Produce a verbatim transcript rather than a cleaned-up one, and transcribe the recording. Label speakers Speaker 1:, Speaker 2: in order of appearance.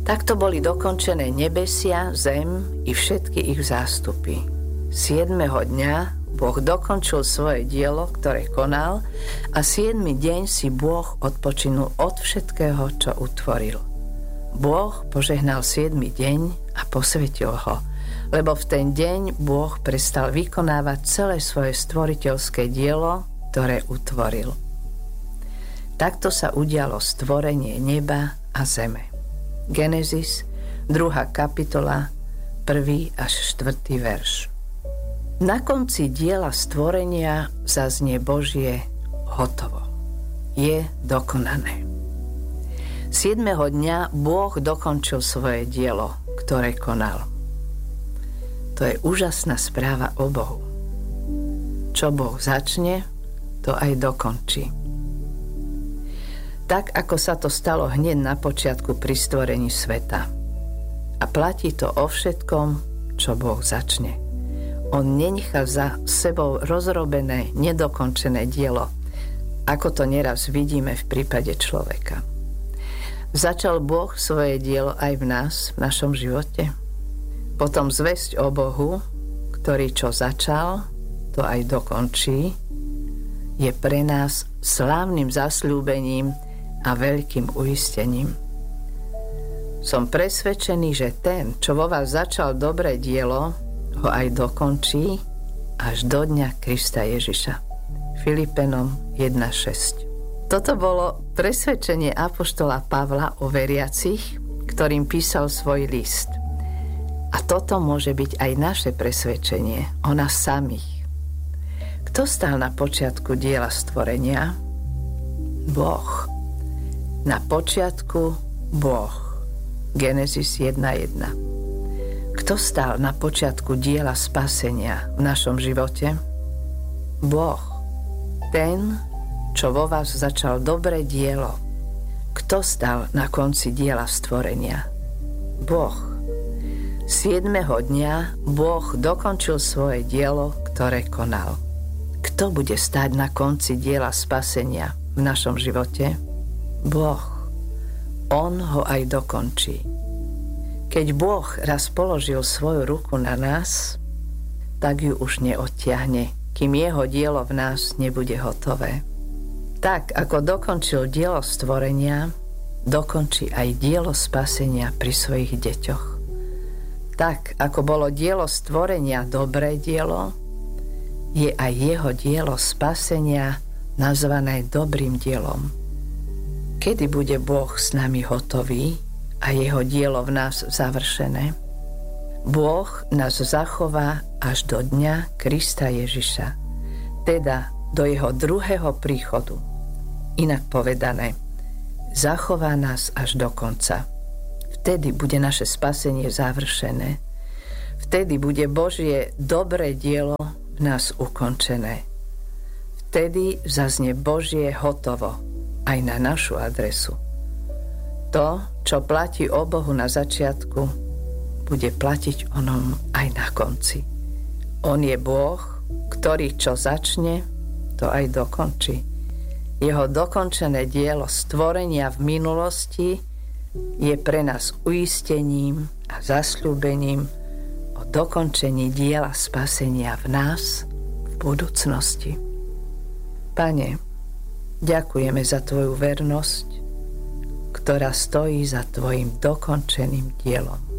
Speaker 1: Takto boli dokončené nebesia, zem i všetky ich zástupy. Siedmeho dňa Boh dokončil svoje dielo, ktoré konal, a siedmy deň si Boh odpočinul od všetkého, čo utvoril. Boh požehnal siedmy deň a posvetil ho, lebo v ten deň Boh prestal vykonávať celé svoje stvoriteľské dielo, ktoré utvoril. Takto sa udialo stvorenie neba a zeme. Genesis, druhá kapitola, prvý až štvrtý verš. Na konci diela stvorenia zaznie Božie hotovo. Je dokonané. Siedmeho dňa Boh dokončil svoje dielo, ktoré konal. To je úžasná správa o Bohu. Čo Boh začne, to aj dokončí. Tak, ako sa to stalo hneď na počiatku pri stvorení sveta. A platí to o všetkom, čo Boh začne. On nenechá za sebou rozrobené, nedokončené dielo, ako to neraz vidíme v prípade človeka. Začal Boh svoje dielo aj v nás, v našom živote. Potom zvesť o Bohu, ktorý čo začal, to aj dokončí, je pre nás slávnym zasľúbením a veľkým uistením. Som presvedčený, že ten, čo vo vás začal dobré dielo, ho aj dokončí až do dňa Krista Ježiša. Filipenom jeden šesť. Toto bolo presvedčenie apoštola Pavla o veriacich, ktorým písal svoj list. A toto môže byť aj naše presvedčenie o nás samých. Kto stál na počiatku diela stvorenia? Boh. Na počiatku Boh. Genesis jeden jeden. Kto stál na počiatku diela spasenia v našom živote? Boh. Ten, čo vo vás začal dobré dielo. Kto stál na konci diela stvorenia? Boh. Siedmeho dňa Boh dokončil svoje dielo, ktoré konal. Kto bude stáť na konci diela spasenia v našom živote? Boh. On ho aj dokončí. Keď Boh raz položil svoju ruku na nás, tak ju už neodtiahne, kým jeho dielo v nás nebude hotové. Tak, ako dokončil dielo stvorenia, dokončí aj dielo spasenia pri svojich deťoch. Tak, ako bolo dielo stvorenia dobré dielo, je aj jeho dielo spasenia nazvané dobrým dielom. Kedy bude Boh s nami hotový a jeho dielo v nás završené? Boh nás zachová až do dňa Krista Ježiša, teda do jeho druhého príchodu. Inak povedané, zachová nás až do konca. Vtedy bude naše spasenie završené. Vtedy bude Božie dobré dielo v nás ukončené. Vtedy zaznie Božie hotovo aj na našu adresu. To, čo platí o Bohu na začiatku, bude platiť o ňom aj na konci. On je Boh, ktorý čo začne, to aj dokončí. Jeho dokončené dielo stvorenia v minulosti je pre nás uistením a zasľúbením o dokončení diela spasenia v nás v budúcnosti. Pane, ďakujeme za Tvoju vernosť, ktorá stojí za Tvojim dokončeným dielom.